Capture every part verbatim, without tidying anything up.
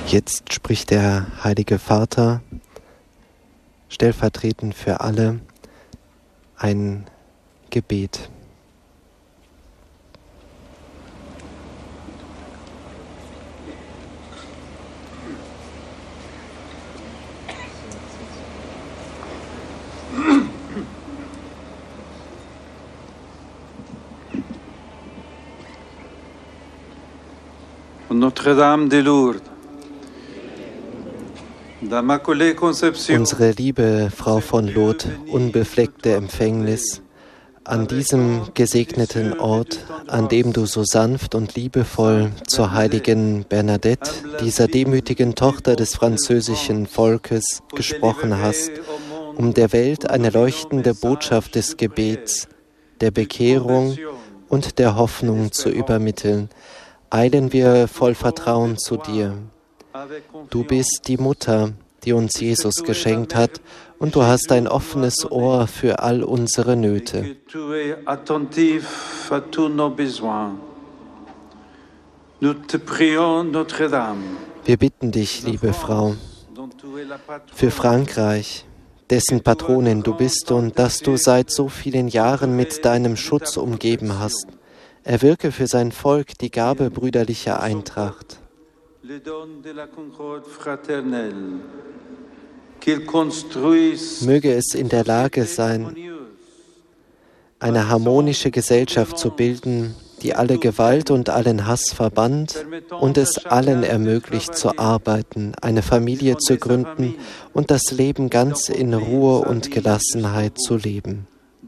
Jetzt spricht der Heilige Vater stellvertretend für alle ein Gebet. Notre-Dame de Lourdes. Unsere liebe Frau von Lourdes, unbefleckte Empfängnis, an diesem gesegneten Ort, an dem du so sanft und liebevoll zur heiligen Bernadette, dieser demütigen Tochter des französischen Volkes, gesprochen hast, um der Welt eine leuchtende Botschaft des Gebets, der Bekehrung und der Hoffnung zu übermitteln, eilen wir voll Vertrauen zu dir. Du bist die Mutter, die uns Jesus geschenkt hat, und du hast ein offenes Ohr für all unsere Nöte. Wir bitten dich, liebe Frau, für Frankreich, dessen Patronin du bist und das du seit so vielen Jahren mit deinem Schutz umgeben hast. Erwirke für sein Volk die Gabe brüderlicher Eintracht. Möge es in der Lage sein, eine harmonische Gesellschaft zu bilden, die alle Gewalt und allen Hass verbannt und es allen ermöglicht zu arbeiten, eine Familie zu gründen und das Leben ganz in Ruhe und Gelassenheit zu leben.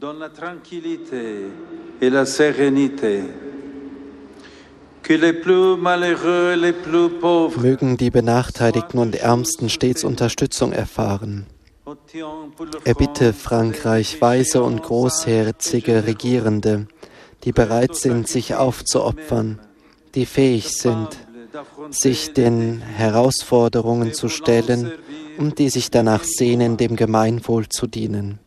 Mögen die Benachteiligten und Ärmsten stets Unterstützung erfahren. Erbitte Frankreich weise und großherzige Regierende, die bereit sind, sich aufzuopfern, die fähig sind, sich den Herausforderungen zu stellen und die sich danach sehnen, dem Gemeinwohl zu dienen.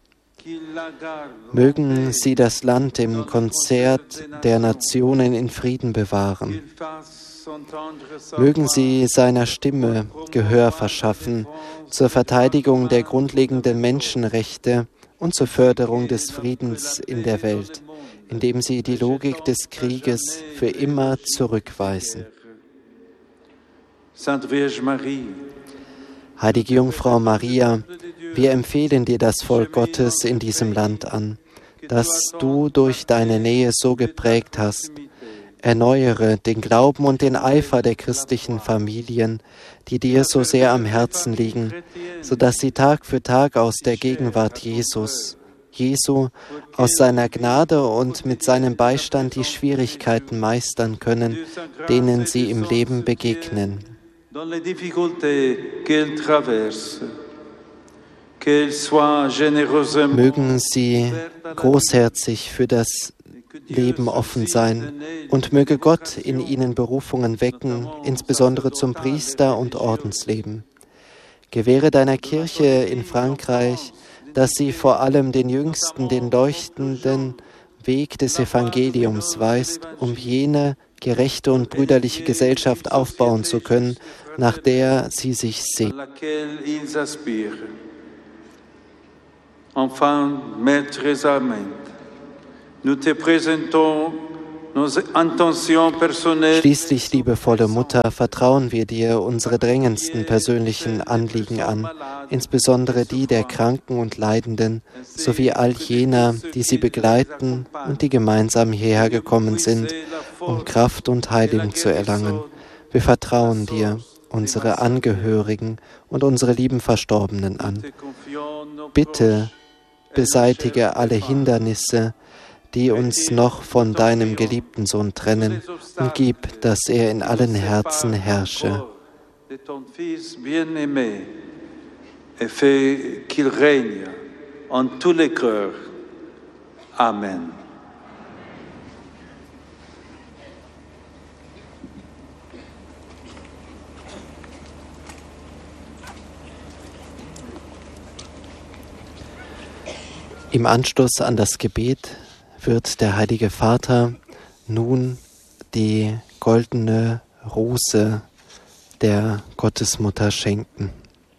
Mögen sie das Land im Konzert der Nationen in Frieden bewahren. Mögen sie seiner Stimme Gehör verschaffen zur Verteidigung der grundlegenden Menschenrechte und zur Förderung des Friedens in der Welt, indem sie die Logik des Krieges für immer zurückweisen. Heilige Jungfrau Maria, wir empfehlen dir das Volk Gottes in diesem Land an, das du durch deine Nähe so geprägt hast. Erneuere den Glauben und den Eifer der christlichen Familien, die dir so sehr am Herzen liegen, sodass sie Tag für Tag aus der Gegenwart Jesus, Jesu, aus seiner Gnade und mit seinem Beistand die Schwierigkeiten meistern können, denen sie im Leben begegnen. Mögen sie großherzig für das Leben offen sein und möge Gott in ihnen Berufungen wecken, insbesondere zum Priester- und Ordensleben. Gewähre deiner Kirche in Frankreich, dass sie vor allem den Jüngsten den leuchtenden Weg des Evangeliums weist, um jene gerechte und brüderliche Gesellschaft aufbauen zu können, nach der sie sich sehnt. Enfin, Mère Teresa, nous te présentons nos intentions personnelles. Schließlich, liebevolle Mutter, vertrauen wir dir unsere drängendsten persönlichen Anliegen an, insbesondere die der Kranken und Leidenden, sowie all jener, die sie begleiten und die gemeinsam hierher gekommen sind, um Kraft und Heilung zu erlangen. Wir vertrauen dir unsere Angehörigen und unsere lieben Verstorbenen an. Bitte beseitige alle Hindernisse, die uns noch von deinem geliebten Sohn trennen, und gib, dass er in allen Herzen herrsche. Amen. Im Anschluss an das Gebet wird der Heilige Vater nun die goldene Rose der Gottesmutter schenken.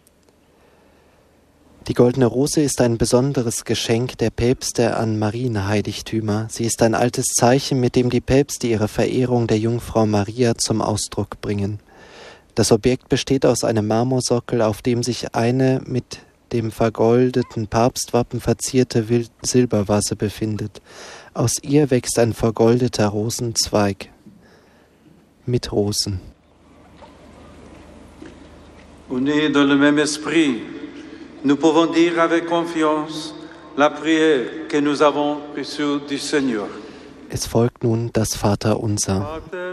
Die Goldene Rose ist ein besonderes Geschenk der Päpste an Marienheiligtümer. Sie ist ein altes Zeichen, mit dem die Päpste ihre Verehrung der Jungfrau Maria zum Ausdruck bringen. Das Objekt besteht aus einem Marmorsockel, auf dem sich eine mit dem vergoldeten Papstwappen verzierte Silbervase befindet. Aus ihr wächst ein vergoldeter Rosenzweig mit Rosen. Unis dans le même esprit, nous pouvons dire avec confiance la prière que nous avons reçue du Seigneur. Es folgt nun das Vaterunser.